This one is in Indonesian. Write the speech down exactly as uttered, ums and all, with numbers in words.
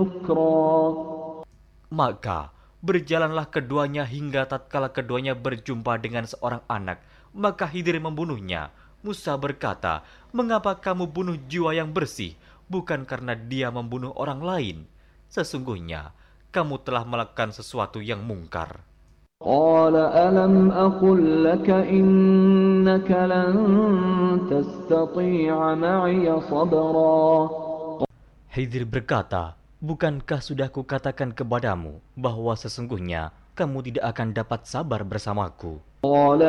Maka berjalanlah keduanya hingga tatkala keduanya berjumpa dengan seorang anak. Maka Khidir membunuhnya. Musa berkata, "Mengapa kamu bunuh jiwa yang bersih? Bukan karena dia membunuh orang lain. Sesungguhnya kamu telah melakukan sesuatu yang mungkar." قال ألم أقل لك إنك لن تستطيع معي صبرا Khidir berkata, "Bukankah sudah kukatakan kepadamu bahwa sesungguhnya kamu tidak akan dapat sabar bersamaku?" قال